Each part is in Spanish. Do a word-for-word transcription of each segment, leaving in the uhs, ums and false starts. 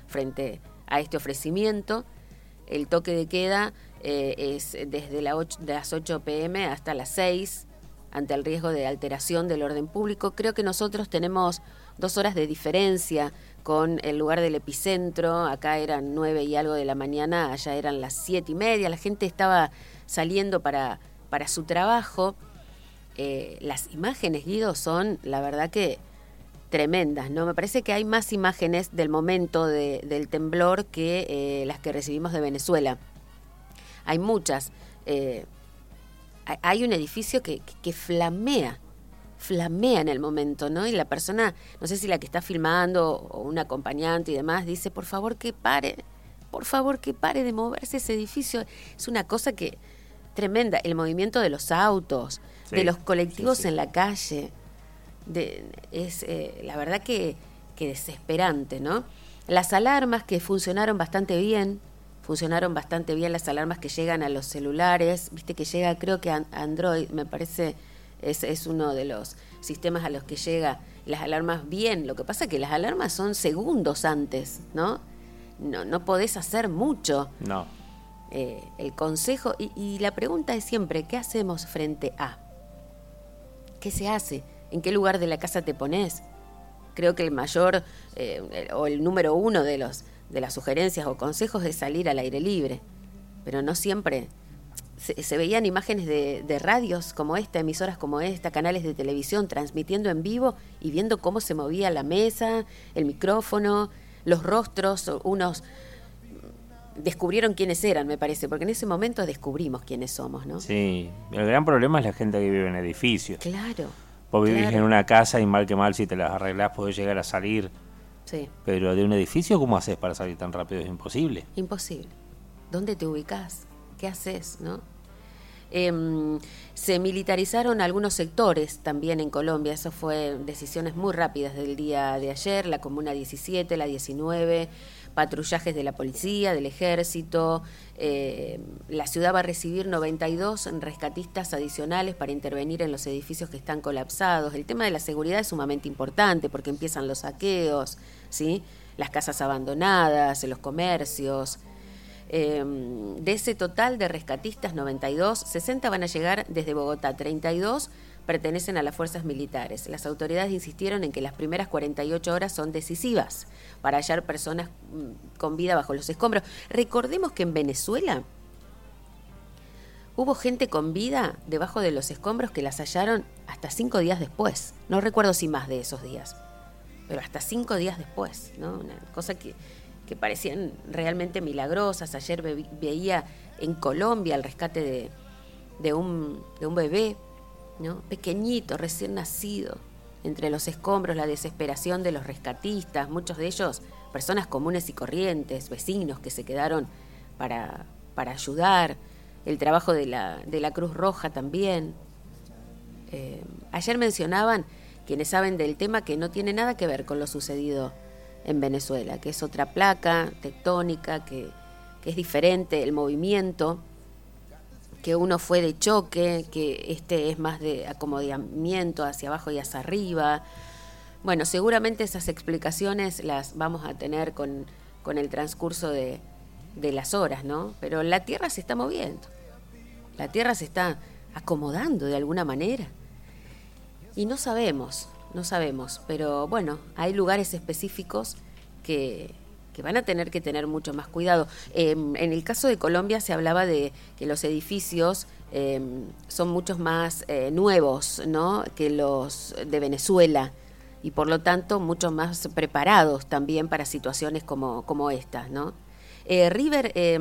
frente a este ofrecimiento. El toque de queda eh, es desde la ocho, de las ocho pm hasta las seis, ante el riesgo de alteración del orden público. Creo que nosotros tenemos dos horas de diferencia con el lugar del epicentro. Acá eran nueve y algo de la mañana, allá eran las siete y media. La gente estaba saliendo para, para su trabajo. Eh, las imágenes, Guido, son la verdad que tremendas, ¿no? Me parece que hay más imágenes del momento de, del temblor que eh, las que recibimos de Venezuela. Hay muchas. Eh, hay un edificio que, que, que flamea, flamea en el momento, ¿no? Y la persona, no sé si la que está filmando o un acompañante y demás, dice, por favor que pare, por favor que pare de moverse ese edificio. Es una cosa que tremenda. El movimiento de los autos, sí, de los colectivos sí, sí. en la calle, de, es eh, la verdad que, que desesperante, ¿no? Las alarmas que funcionaron bastante bien, funcionaron bastante bien las alarmas que llegan a los celulares, viste que llega, creo que Android, me parece, es, es uno de los sistemas a los que llega las alarmas bien. Lo que pasa es que las alarmas son segundos antes, ¿no? No, no podés hacer mucho. No. Eh, el consejo, y, y la pregunta es siempre, ¿qué hacemos frente a? ¿Qué se hace? ¿En qué lugar de la casa te pones? Creo que el mayor, eh, o el número uno de los de las sugerencias o consejos es salir al aire libre, pero no siempre. Se, se veían imágenes de, de radios como esta, emisoras como esta, canales de televisión transmitiendo en vivo y viendo cómo se movía la mesa, el micrófono, los rostros, unos descubrieron quiénes eran, me parece, porque en ese momento descubrimos quiénes somos, ¿no? Sí, el gran problema es la gente que vive en edificios. Claro. Vos vivís claro. en una casa y mal que mal si te las arreglás podés llegar a salir. Sí. Pero de un edificio, ¿cómo haces para salir tan rápido? Es imposible. Imposible. ¿Dónde te ubicás? ¿Qué haces, no? Eh, se militarizaron algunos sectores también en Colombia. Eso fue decisiones muy rápidas del día de ayer. La Comuna diecisiete, la diecinueve, patrullajes de la policía, del ejército. Eh, la ciudad va a recibir noventa y dos rescatistas adicionales para intervenir en los edificios que están colapsados. El tema de la seguridad es sumamente importante porque empiezan los saqueos, ¿sí? Las casas abandonadas, los comercios. Eh, de ese total de rescatistas, noventa y dos, sesenta van a llegar desde Bogotá, treinta y dos pertenecen a las fuerzas militares. Las autoridades insistieron en que las primeras cuarenta y ocho horas son decisivas para hallar personas con vida bajo los escombros. Recordemos que en Venezuela hubo gente con vida debajo de los escombros que las hallaron hasta cinco días después. No recuerdo si más de esos días, pero hasta cinco días después, ¿no? Una cosa que, que parecían realmente milagrosas. Ayer ve, veía en Colombia el rescate de, de, un, de un bebé, ¿no? Pequeñito, recién nacido, entre los escombros, la desesperación de los rescatistas, muchos de ellos personas comunes y corrientes, vecinos que se quedaron para, para ayudar, el trabajo de la, de la Cruz Roja también. Eh, ayer mencionaban quienes saben del tema que no tiene nada que ver con lo sucedido en Venezuela, que es otra placa tectónica, que, que es diferente el movimiento, que uno fue de choque, que este es más de acomodamiento hacia abajo y hacia arriba. Bueno, seguramente esas explicaciones las vamos a tener con, con el transcurso de, de las horas, ¿no? Pero la Tierra se está moviendo, la Tierra se está acomodando de alguna manera. Y no sabemos, no sabemos, pero bueno, hay lugares específicos que... que van a tener que tener mucho más cuidado. Eh, en el caso de Colombia se hablaba de que los edificios eh, son muchos más eh, nuevos, ¿no?, que los de Venezuela, y por lo tanto mucho más preparados también para situaciones como, como estas, ¿no? Eh, River eh,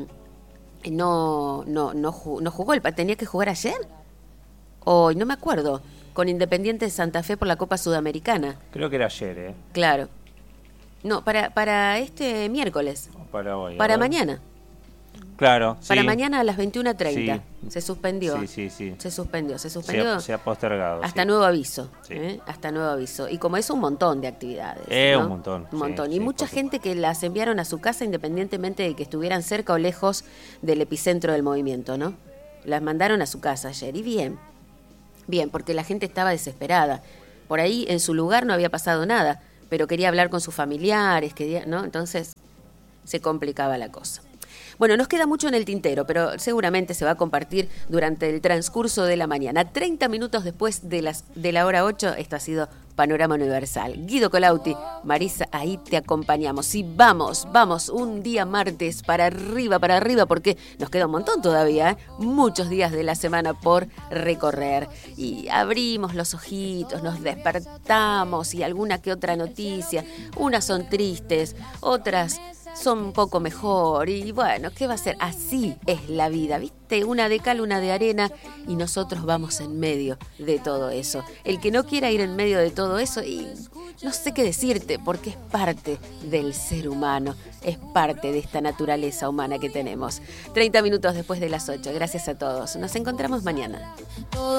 no, no, no, jugó, no jugó, el, ¿tenía que jugar ayer? O no me acuerdo, con Independiente de Santa Fe por la Copa Sudamericana. Creo que era ayer, ¿eh? Claro. No, para para este miércoles. Para hoy. Para mañana. Claro, sí. Para mañana a las veintiuna treinta. Sí. Se suspendió. Sí, sí, sí. Se suspendió, se suspendió. Se ha, se ha postergado. Hasta sí. nuevo aviso. Sí. ¿eh? Hasta nuevo aviso. Y como es un montón de actividades. Eh, ¿no? un montón. Un montón. Sí, y sí, mucha gente que las enviaron a su casa independientemente de que estuvieran cerca o lejos del epicentro del movimiento, ¿no? Las mandaron a su casa ayer. Y bien. Bien, porque la gente estaba desesperada. Por ahí en su lugar no había pasado nada, pero quería hablar con sus familiares, quería, ¿no? Entonces se complicaba la cosa. Bueno, nos queda mucho en el tintero, pero seguramente se va a compartir durante el transcurso de la mañana. treinta minutos después de, las, de la hora ocho, esto ha sido Panorama Universal. Guido Colauti, Marisa, ahí te acompañamos. Y vamos, vamos, un día martes para arriba, para arriba, porque nos queda un montón todavía, ¿eh? Muchos días de la semana por recorrer. Y abrimos los ojitos, nos despertamos y alguna que otra noticia. Unas son tristes, otras son un poco mejor y bueno, ¿qué va a ser? Así es la vida, ¿viste? Una de cal, una de arena y nosotros vamos en medio de todo eso. El que no quiera ir en medio de todo eso, y no sé qué decirte, porque es parte del ser humano, es parte de esta naturaleza humana que tenemos. treinta minutos después de las ocho, gracias a todos. Nos encontramos mañana.